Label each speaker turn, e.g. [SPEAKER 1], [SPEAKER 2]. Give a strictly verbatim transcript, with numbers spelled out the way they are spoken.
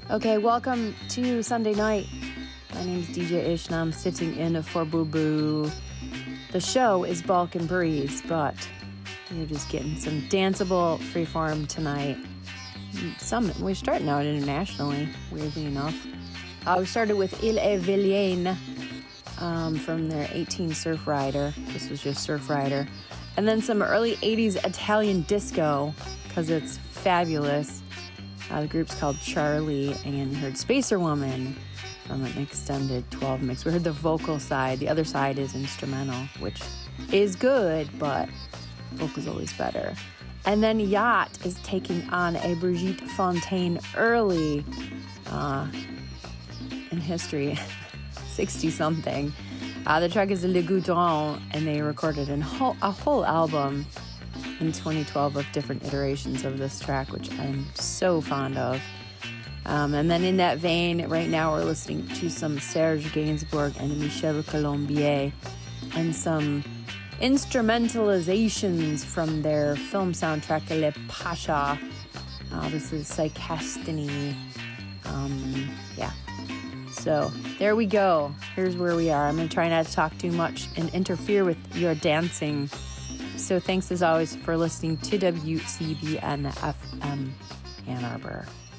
[SPEAKER 1] Okay, welcome to Sunday night. My name's D J Ish, and I'm sitting in for Boo Boo. The show is Bulk and Breeze, but you're just getting some danceable freeform tonight. Some we're starting out internationally, weirdly enough. Uh, we started with Il est Vilain um, from their eighteen Surf Rider. This was just Surf Rider. And then some early eighties Italian disco, because it's fabulous. Uh, the group's called Charlie, and you heard Spacer Woman from an extended twelve mix. We heard the vocal side. The other side is instrumental, which is good, but vocal's always better. And then Yacht is taking on a Brigitte Fontaine early uh, in history, sixty-something. Uh, the track is Le Goudron, and they recorded an whole, a whole album in twenty twelve of different iterations of this track, which I'm so fond of. Um, and then in that vein, right now we're listening to some Serge Gainsbourg and Michel Colombier and some instrumentalizations from their film soundtrack, Le Pasha. Uh, this is Psychastiny. Um, yeah. So there we go. Here's where we are. I'm going to try not to talk too much and interfere with your dancing. So thanks as always for listening to W C B N F M Ann Arbor.